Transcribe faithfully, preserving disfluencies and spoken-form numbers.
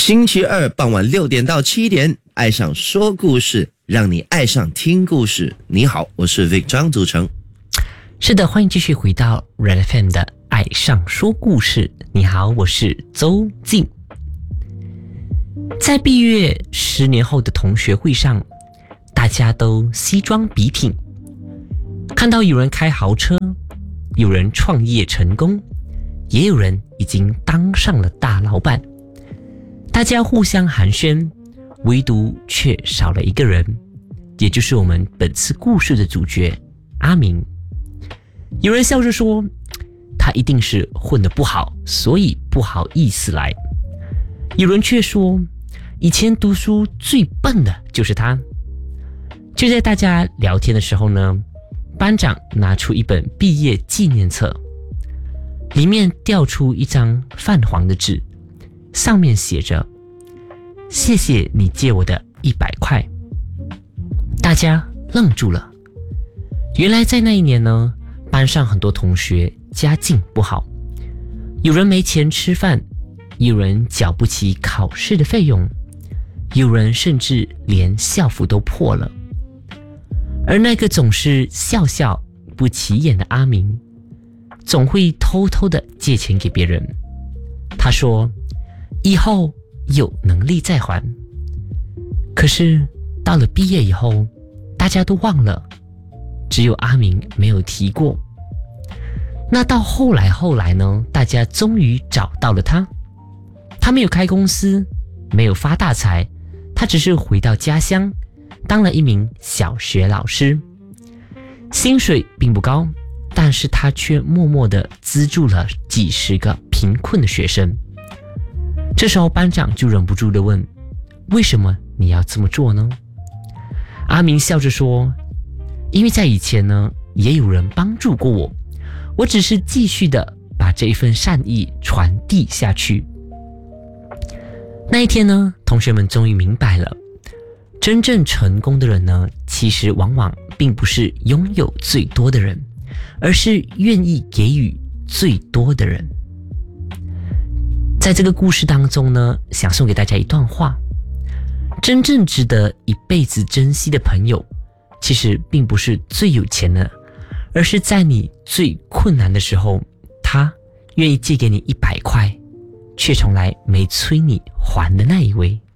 星期二傍晚六点到七点，爱上说故事，让你爱上听故事。你好，我是 Vic 张祖成。 是的，欢迎继续回到 Red F M 的爱上说故事。你好，我是周静。在毕业十年后的同学会上，大家都西装笔挺，看到有人开豪车，有人创业成功，也有人已经当上了大老板。大家互相寒暄，唯独却少了一个人，也就是我们本次故事的主角阿明。有人笑着说，他一定是混得不好，所以不好意思来。有人却说，以前读书最笨的就是他。就在大家聊天的时候呢，班长拿出一本毕业纪念册，里面掉出一张泛黄的纸，上面写着，谢谢你借我的一百块。大家愣住了。原来在那一年呢，班上很多同学家境不好，有人没钱吃饭，有人缴不起考试的费用，有人甚至连校服都破了。而那个总是笑笑不起眼的阿明，总会偷偷的借钱给别人。他说，以后有能力再还。可是到了毕业以后，大家都忘了，只有阿明没有提过。那到后来后来呢，大家终于找到了他。他没有开公司，没有发大财，他只是回到家乡，当了一名小学老师。薪水并不高，但是他却默默地资助了几十个贫困的学生。这时候班长就忍不住地问，为什么你要这么做呢？阿明笑着说，因为在以前呢，也有人帮助过我，我只是继续的把这一份善意传递下去。那一天呢，同学们终于明白了，真正成功的人呢，其实往往并不是拥有最多的人，而是愿意给予最多的人。在这个故事当中呢，想送给大家一段话，真正值得一辈子珍惜的朋友，其实并不是最有钱的，而是在你最困难的时候，他愿意借给你一百块，却从来没催你还的那一位。